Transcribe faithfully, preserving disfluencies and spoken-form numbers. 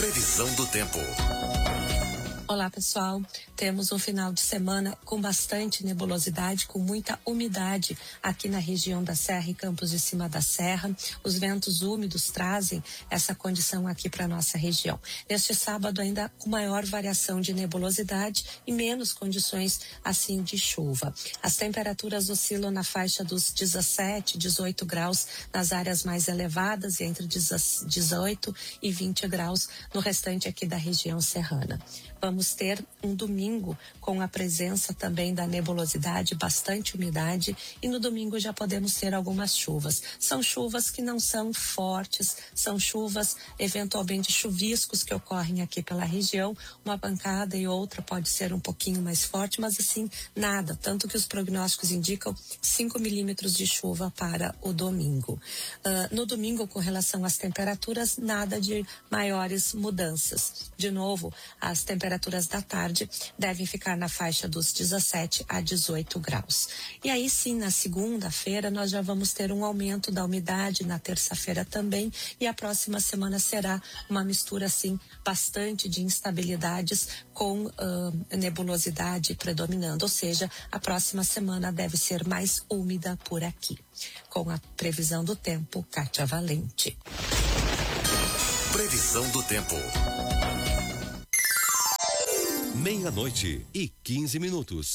Previsão do tempo. Olá, pessoal. Temos um final de semana com bastante nebulosidade, com muita umidade aqui na região da Serra e Campos de Cima da Serra. Os ventos úmidos trazem essa condição aqui para nossa região. Neste sábado, ainda com maior variação de nebulosidade e menos condições assim de chuva. As temperaturas oscilam na faixa dos dezessete, dezoito graus nas áreas mais elevadas e entre dezoito e vinte graus no restante aqui da região serrana. Vamos ter um domingo com a presença também da nebulosidade, bastante umidade, e no domingo já podemos ter algumas chuvas. São chuvas que não são fortes, são chuvas eventualmente chuviscos que ocorrem aqui pela região. Uma pancada e outra pode ser um pouquinho mais forte, mas assim, nada. Tanto que os prognósticos indicam cinco milímetros de chuva para o domingo. Uh, no domingo, com relação às temperaturas, nada de maiores mudanças. De novo, as temperaturas Temperaturas da tarde devem ficar na faixa dos dezessete a dezoito graus. E aí sim, na segunda-feira nós já vamos ter um aumento da umidade, na terça-feira também, e a próxima semana será uma mistura assim bastante de instabilidades com uh, nebulosidade predominando, ou seja, a próxima semana deve ser mais úmida por aqui. Com a previsão do tempo, Kátia Valente. Previsão do tempo. Meia-noite e quinze minutos.